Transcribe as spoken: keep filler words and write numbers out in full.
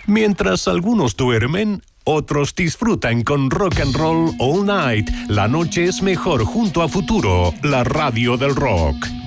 Mientras algunos duermen, otros disfrutan con Rock and Roll All Night. La noche es mejor junto a Futuro, la radio del rock.